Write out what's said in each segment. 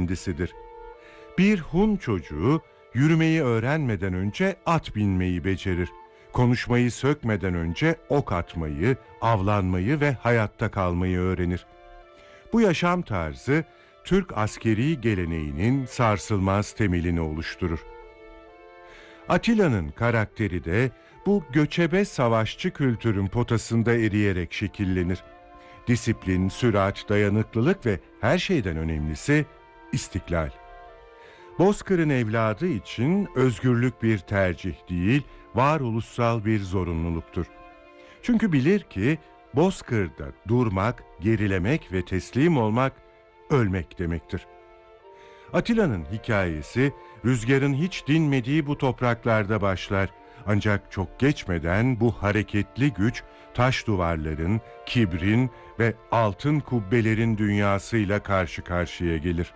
kendisidir. Bir Hun çocuğu yürümeyi öğrenmeden önce at binmeyi becerir. Konuşmayı sökmeden önce ok atmayı, avlanmayı ve hayatta kalmayı öğrenir. Bu yaşam tarzı Türk askeri geleneğinin sarsılmaz temelini oluşturur. Atilla'nın karakteri de bu göçebe savaşçı kültürün potasında eriyerek şekillenir. Disiplin, sürat, dayanıklılık ve her şeyden önemlisi istiklal. Bozkır'ın evladı için özgürlük bir tercih değil, varoluşsal bir zorunluluktur. Çünkü bilir ki Bozkır'da durmak, gerilemek ve teslim olmak ölmek demektir. Atilla'nın hikayesi rüzgarın hiç dinmediği bu topraklarda başlar. Ancak çok geçmeden bu hareketli güç taş duvarların, kibrin ve altın kubbelerin dünyasıyla karşı karşıya gelir.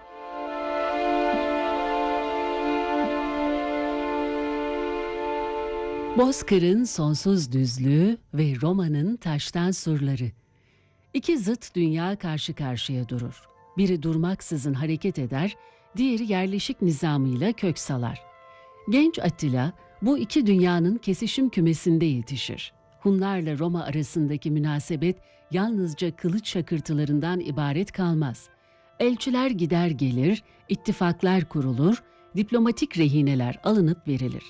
Bozkır'ın sonsuz düzlüğü ve Roma'nın taştan surları. İki zıt dünya karşı karşıya durur. Biri durmaksızın hareket eder, diğeri yerleşik nizamıyla kök salar. Genç Attila bu iki dünyanın kesişim kümesinde yetişir. Hunlarla Roma arasındaki münasebet yalnızca kılıç şakırtılarından ibaret kalmaz. Elçiler gider gelir, ittifaklar kurulur, diplomatik rehineler alınıp verilir.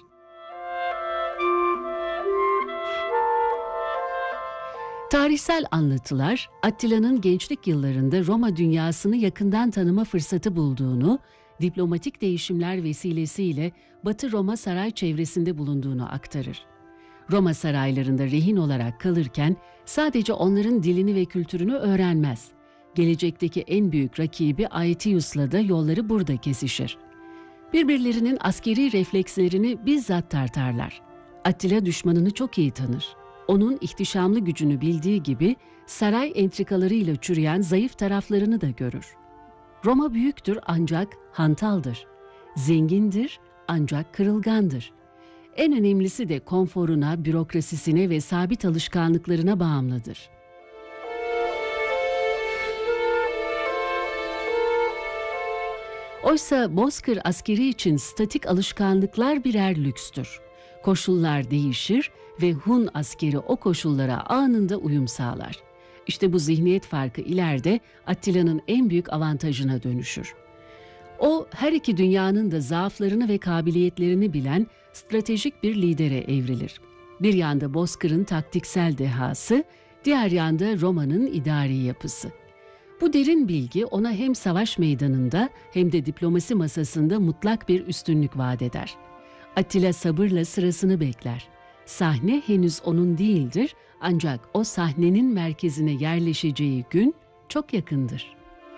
Tarihsel anlatılar, Attila'nın gençlik yıllarında Roma dünyasını yakından tanıma fırsatı bulduğunu, diplomatik değişimler vesilesiyle Batı Roma saray çevresinde bulunduğunu aktarır. Roma saraylarında rehin olarak kalırken sadece onların dilini ve kültürünü öğrenmez. Gelecekteki en büyük rakibi Aetius'la da yolları burada kesişir. Birbirlerinin askeri reflekslerini bizzat tartarlar. Attila düşmanını çok iyi tanır. Onun ihtişamlı gücünü bildiği gibi saray entrikalarıyla çürüyen zayıf taraflarını da görür. Roma büyüktür ancak hantaldır. Zengindir ancak kırılgandır. En önemlisi de konforuna, bürokrasisine ve sabit alışkanlıklarına bağımlıdır. Oysa Bozkır askeri için statik alışkanlıklar birer lükstür. Koşullar değişir ve Hun askeri o koşullara anında uyum sağlar. İşte bu zihniyet farkı ileride Attila'nın en büyük avantajına dönüşür. O her iki dünyanın da zaaflarını ve kabiliyetlerini bilen stratejik bir lidere evrilir. Bir yanda Bozkır'ın taktiksel dehası, diğer yanda Roma'nın idari yapısı. Bu derin bilgi ona hem savaş meydanında hem de diplomasi masasında mutlak bir üstünlük vaat eder. Attila sabırla sırasını bekler. Sahne henüz onun değildir, ancak o sahnenin merkezine yerleşeceği gün çok yakındır.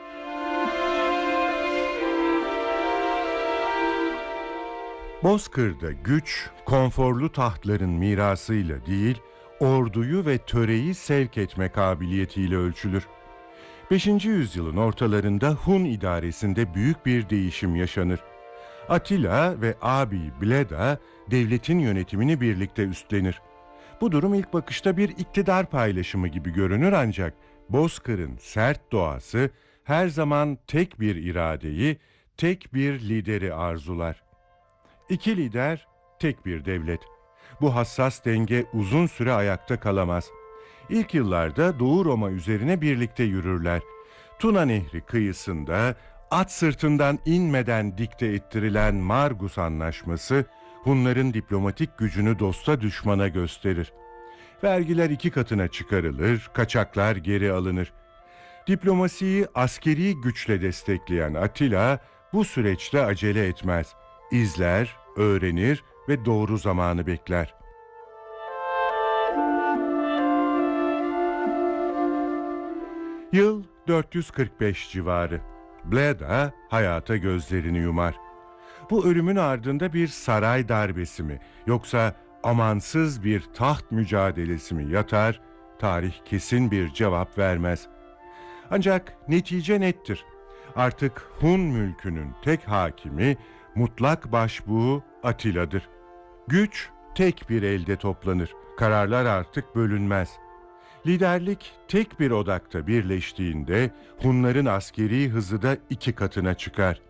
Bozkır'da güç, konforlu tahtların mirasıyla değil, orduyu ve töreyi sevk etme kabiliyetiyle ölçülür. 5. yüzyılın ortalarında Hun idaresinde büyük bir değişim yaşanır. Attila ve abi Bleda devletin yönetimini birlikte üstlenir. Bu durum ilk bakışta bir iktidar paylaşımı gibi görünür ancak Bozkır'ın sert doğası her zaman tek bir iradeyi, tek bir lideri arzular. İki lider, tek bir devlet. Bu hassas denge uzun süre ayakta kalamaz. İlk yıllarda Doğu Roma üzerine birlikte yürürler. Tuna Nehri kıyısında at sırtından inmeden dikte ettirilen Margus Anlaşması, Hunların diplomatik gücünü dosta düşmana gösterir. Vergiler 2 katına çıkarılır, kaçaklar geri alınır. Diplomasiyi askeri güçle destekleyen Attila bu süreçte acele etmez. İzler, öğrenir ve doğru zamanı bekler. Yıl 445 civarı. Bleda hayata gözlerini yumar. Bu ölümün ardında bir saray darbesi mi yoksa amansız bir taht mücadelesi mi yatar? Tarih kesin bir cevap vermez. Ancak netice nettir. Artık Hun mülkünün tek hakimi, mutlak başbuğu Attila'dır. Güç tek bir elde toplanır. Kararlar artık bölünmez. Liderlik tek bir odakta birleştiğinde Hunların askeri hızı da 2 katına çıkar.